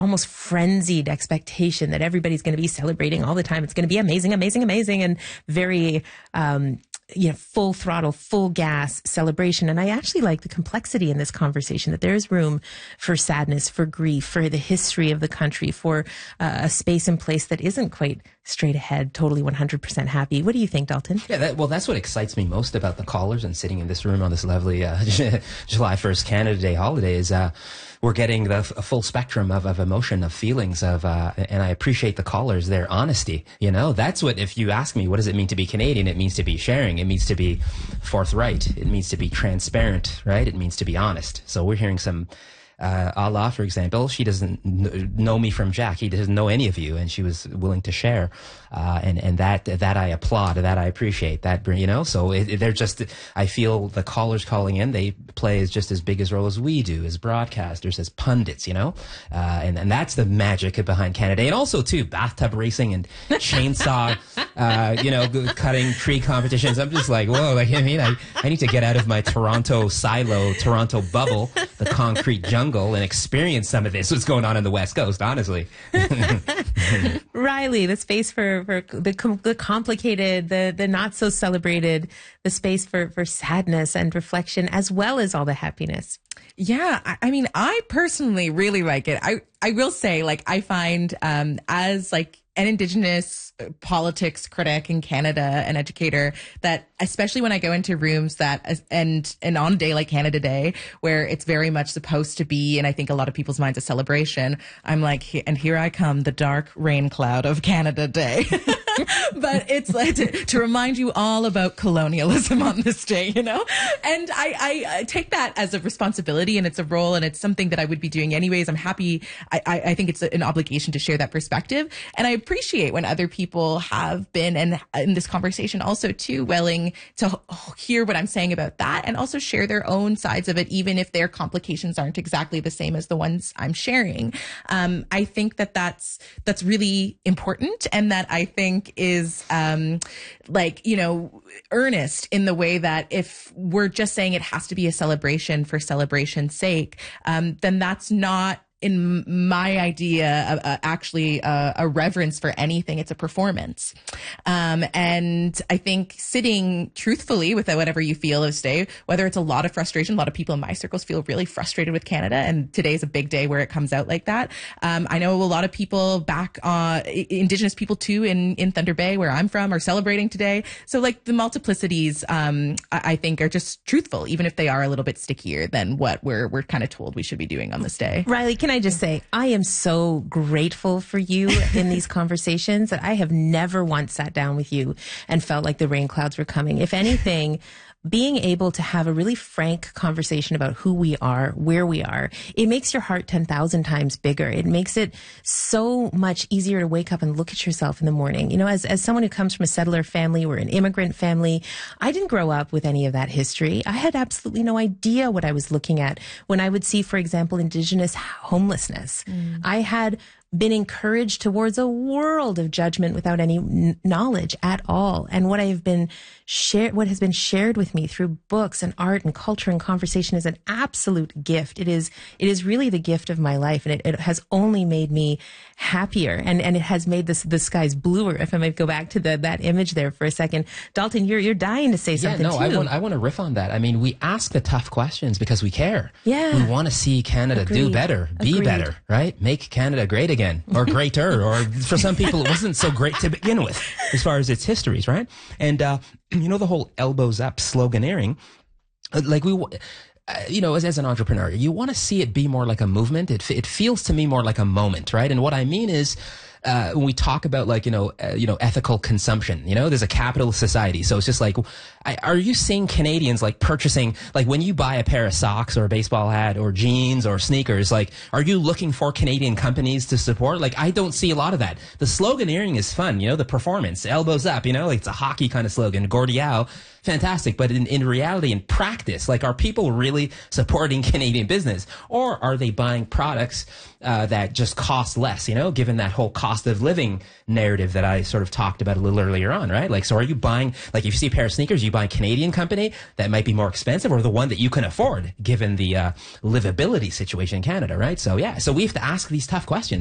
almost frenzied expectation that everybody's going to be celebrating all the time. It's going to be amazing, amazing, amazing, and very, full throttle, full gas celebration. And I actually like the complexity in this conversation, that there is room for sadness, for grief, for the history of the country, for a space and place that isn't quite straight ahead, totally 100% happy. What do you think, Dalton? Yeah, that's what excites me most about the callers and sitting in this room on this lovely July 1st Canada Day holiday is we're getting a full spectrum of emotion, of feelings, and I appreciate the callers, their honesty. That's what, if you ask me, what does it mean to be Canadian? It means to be sharing. It means to be forthright. It means to be transparent, right? It means to be honest. So we're hearing some, Allah, for example, she doesn't know me from Jack. He doesn't know any of you, and she was willing to share. And that I applaud, that I appreciate, that, so they're just, I feel the callers calling in, they play just as big a role as we do, as broadcasters, as pundits, and that's the magic behind Canada Day. And also too, bathtub racing and chainsaw, cutting tree competitions. I'm just like, whoa, I need to get out of my Toronto bubble, the concrete jungle, and experience some of this, what's going on in the West Coast, honestly. Riley, the space for the complicated, the not so celebrated, the space for sadness and reflection, as well as all the happiness. Yeah, I mean, I personally really like it. I will say, I find as an Indigenous politics critic in Canada, an educator, that especially when I go into rooms and on a day like Canada Day, where it's very much supposed to be, and I think a lot of people's minds, a celebration, I'm like, and here I come, the dark rain cloud of Canada Day. But it's to remind you all about colonialism on this day, and I take that as a responsibility, and it's a role, and it's something that I would be doing anyways. I'm happy. I think it's an obligation to share that perspective, and I appreciate when other people have been, and in this conversation also too, willing to hear what I'm saying about that, and also share their own sides of it, even if their complications aren't exactly the same as the ones I'm sharing. I think that's really important, and that I think is earnest in the way that if we're just saying it has to be a celebration for celebration's sake, then that's not, in my idea, actually a reverence for anything. It's a performance. And I think sitting truthfully with whatever you feel is today, whether it's a lot of frustration, a lot of people in my circles feel really frustrated with Canada, and today's a big day where it comes out like that. I know a lot of people back, Indigenous people too, in Thunder Bay, where I'm from, are celebrating today. So the multiplicities, I think, are just truthful, even if they are a little bit stickier than what we're kind of told we should be doing on this day. Riley, can I just say, I am so grateful for you in these conversations, that I have never once sat down with you and felt like the rain clouds were coming. If anything, being able to have a really frank conversation about who we are, where we are, it makes your heart 10,000 times bigger. It makes it so much easier to wake up and look at yourself in the morning. As someone who comes from a settler family or an immigrant family, I didn't grow up with any of that history. I had absolutely no idea what I was looking at when I would see, for example, Indigenous homelessness. I had been encouraged towards a world of judgment without any knowledge at all. And what has been shared with me through books and art and culture and conversation is an absolute gift. It is really the gift of my life, and it has only made me happier, and it has made the skies bluer. If I might go back to that image there for a second, Dalton, you're dying to say something too. I want to riff on that. I mean, we ask the tough questions because we care. Yeah, we want to see Canada do better, be better, right? Make Canada great again. Or greater, or for some people it wasn't so great to begin with, as far as its histories, right? And the whole elbows up sloganeering, as an entrepreneur, you want to see it be more like a movement. It feels to me more like a moment, right? And what I mean is, when we talk about ethical consumption, there's a capitalist society. So it's just are you seeing Canadians purchasing, when you buy a pair of socks or a baseball hat or jeans or sneakers, are you looking for Canadian companies to support? I don't see a lot of that. The sloganeering is fun, the performance, elbows up, it's a hockey kind of slogan. Gordie Howe fantastic. But in reality, in practice, like, are people really supporting Canadian business, or are they buying products that just cost less, you know, given that whole cost of living narrative that I sort of talked about a little earlier on, right? Like, so are you buying, like, if you see a pair of sneakers, you buy a Canadian company that might be more expensive, or the one that you can afford given the livability situation in Canada, right? So yeah, so we have to ask these tough questions.